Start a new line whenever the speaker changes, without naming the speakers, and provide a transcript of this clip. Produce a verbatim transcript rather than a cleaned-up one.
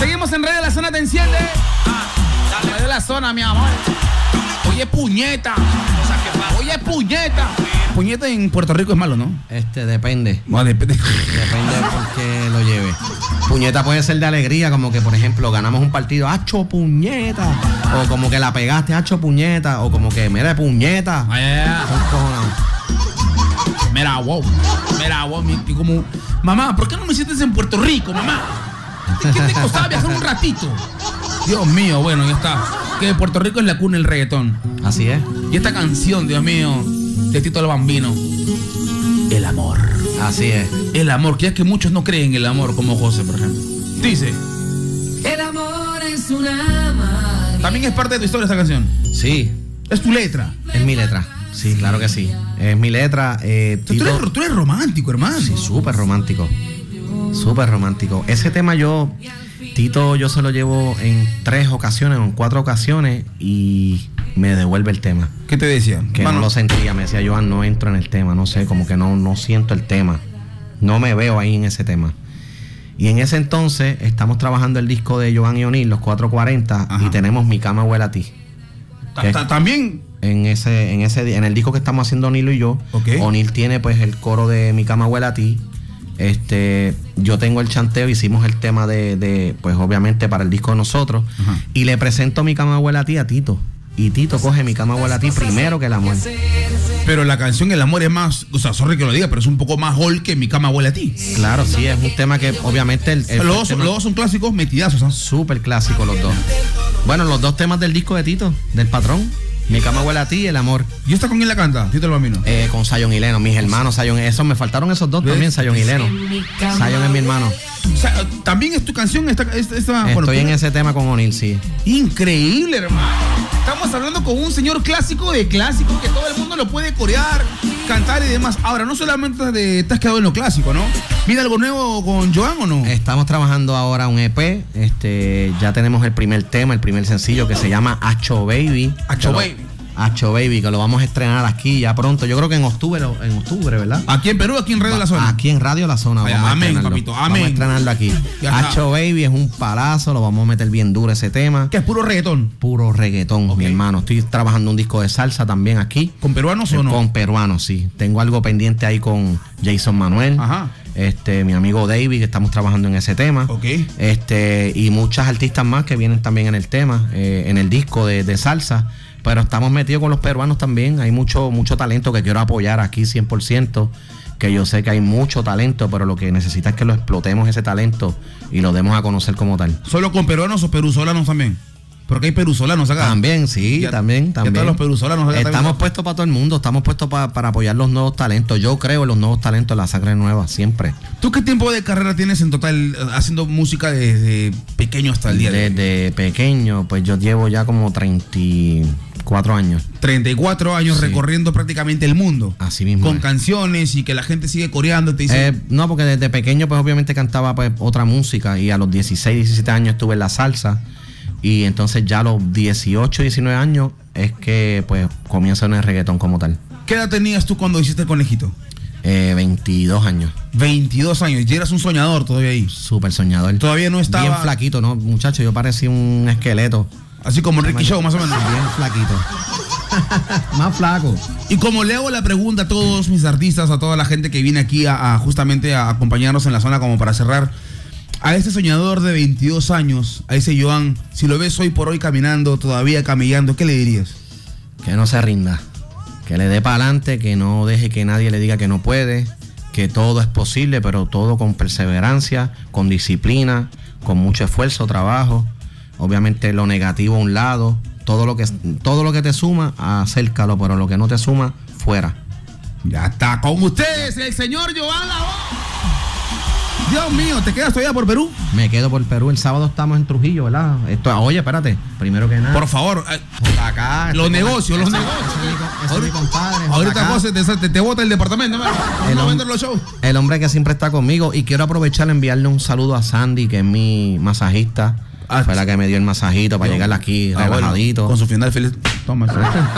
Seguimos en Radio de la Zona, ¿te enciende? Radio de la Zona, mi amor. Oye, puñeta. Oye, puñeta. Puñeta en Puerto Rico es malo, ¿no?
Este, depende.
No, depende.
Depende de por qué lo lleve. Puñeta puede ser de alegría, como que, por ejemplo, ganamos un partido, ¡acho, puñeta! O como que la pegaste, ¡acho, puñeta! O como que, mira, puñeta.
Ay, ay, ay.
Son cojonados.
Mira, wow. Mira, wow. Mi, como, mamá, ¿por qué no me sientes en Puerto Rico, mamá? ¿Qué te costaba viajar un ratito? Dios mío, bueno, ya está. Que Puerto Rico es la cuna del reggaetón.
Así es.
Y esta canción, Dios mío, de Tito el Bambino, el amor.
Así es.
El amor, que es que muchos no creen en el amor, como José, por ejemplo. Dice:
el amor es una magia.
También es parte de tu historia esta canción.
Sí.
Es tu letra.
Es mi letra. Sí, claro que sí. Es mi letra. Eh,
O sea, tú, eres, tú eres romántico, hermano.
Sí, súper romántico. Súper romántico. Ese tema yo, Tito, yo se lo llevo en tres ocasiones, en cuatro ocasiones, y me devuelve el tema.
¿Qué te decían?
Que
Mano,
no lo sentía, me decía, Joan, no entro en el tema, no sé, como que no, no siento el tema. No me veo ahí en ese tema. Y en ese entonces estamos trabajando el disco de Joan y O'Neill, los cuatrocientos cuarenta,
Ajá.
y tenemos Mi Cama Huele a Ti.
ta- ta- También.
En ese, en ese, en el disco que estamos haciendo O'Neill y yo,
Okay.
O'Neill tiene pues el coro de Mi Cama Huele a Ti. Este, yo tengo el chanteo, hicimos el tema de, de, pues obviamente para el disco de nosotros.
Ajá.
Y le presento Mi Cama Huele a Ti a Tito. Y Tito coge Mi Cama Huele a Ti primero que el amor.
Pero la canción El amor es más, o sea, sorry que lo diga, pero es un poco más hall que Mi cama huele a ti.
Claro, sí, es un tema que obviamente el, el
Los dos,
tema-
los dos son clásicos metidazos, ¿ah?
súper clásico los dos. Bueno, los dos temas del disco de Tito, del patrón. Mi Cama Huele a Ti y El amor.
¿Y esta con quién la canta? Tito el Bambino.
Eh, con Zion y Leno, mis hermanos Zion. Esos me faltaron esos dos
¿Ves?
también, Zion y Leno. Zion es mi hermano.
O sea, también es tu canción esta, esta, esta-
Estoy
bueno,
en
tú-
ese tema con O'Neill, sí.
Increíble, hermano. Estamos hablando con un señor clásico de clásicos que todo el mundo lo puede corear, cantar y demás. Ahora, no solamente de, te has quedado en lo clásico, ¿no? ¿Viene algo nuevo con Joan o no?
Estamos trabajando ahora un E P. Este, ya tenemos el primer tema, el primer sencillo que se llama Acho Baby.
Acho
Que lo-
Baby.
Acho Baby, que lo vamos a estrenar aquí ya pronto. Yo creo que en octubre, en octubre, ¿verdad?
Aquí en Perú, aquí en Radio de la Zona.
Aquí en Radio La Zona.
Vaya,
vamos a
amén,
estrenarlo.
papito,
Vamos
amén.
a estrenarlo aquí.
Ya está.
Acho Baby es un palazo, lo vamos a meter bien duro ese tema.
Que es puro reggaetón.
Puro reggaetón,
Ok.
mi hermano. Estoy trabajando un disco de salsa también aquí.
¿Con peruanos o no?
Con peruanos, sí. Tengo algo pendiente ahí con Jason Manuel.
Ajá.
Este, mi amigo David, que estamos trabajando en ese tema.
Ok.
Este, y muchas artistas más que vienen también en el tema, eh, en el disco de, de salsa. Pero estamos metidos con los peruanos también. Hay mucho, mucho talento que quiero apoyar aquí cien por ciento. Que yo sé que hay mucho talento, pero lo que necesita es que lo explotemos ese talento y lo demos a conocer como tal.
¿Solo con peruanos o peruzolanos también? Porque hay peruzolanos acá.
También, sí,
Ya-
también,
ya
también.
están los peruzolanos acá
Estamos
también.
puestos para todo el mundo, estamos puestos pa- para apoyar los nuevos talentos. Yo creo en los nuevos talentos, la sangre nueva, siempre.
¿Tú qué tiempo de carrera tienes en total eh, haciendo música desde pequeño hasta el día de hoy?
Desde pequeño, pues yo llevo ya como treinta y cuatro años.
treinta y cuatro años
Sí.
recorriendo prácticamente el mundo.
Así mismo
Con
es.
canciones y que la gente sigue coreando. Te dice,
Eh, no, porque desde pequeño pues obviamente cantaba pues otra música y a los dieciséis, diecisiete años estuve en la salsa y entonces ya a los dieciocho, diecinueve años es que pues comienzo en el reggaetón como tal.
¿qué edad tenías tú cuando hiciste el conejito?
Eh, veintidós años,
veintidós años. Y eras un soñador todavía ahí.
súper soñador.
Todavía no estaba...
Bien flaquito, ¿no? Muchacho, yo parecía un esqueleto.
Así como Ricky Show, más o menos.
Bien flaquito. Más flaco.
Y como le hago la pregunta a todos mis artistas, a toda la gente que viene aquí a, a justamente a acompañarnos en la zona como para cerrar, a este soñador de veintidós años, a ese Joan, si lo ves hoy por hoy caminando, todavía camellando, ¿qué le dirías?
Que no se rinda. Que le dé para adelante, que no deje que nadie le diga que no puede, que todo es posible, pero todo con perseverancia, con disciplina, con mucho esfuerzo, trabajo. Obviamente lo negativo a un lado, todo lo que, todo lo que te suma, acércalo, pero lo que no te suma, fuera.
Ya está con ustedes, el señor Joan La Voz. Dios mío, ¿te quedas todavía por Perú?
Me quedo por Perú, el sábado estamos en Trujillo, ¿verdad? Esto, oye, espérate, primero que nada.
Por favor, eh,
acá,
los
este,
negocios, los
ese-
negocios.
ese es mi co- ese es mi compadre,
Ahorita
acá.
José te, te, te bota el departamento, ¿no?
El
No
hom-
vender los shows.
El hombre que siempre está conmigo. Y quiero aprovechar y enviarle un saludo a Sandy, que es mi masajista.
Ah,
Fue la que me dio el masajito para llegar aquí
Ah, bueno,
relajadito.
con su final feliz. Toma.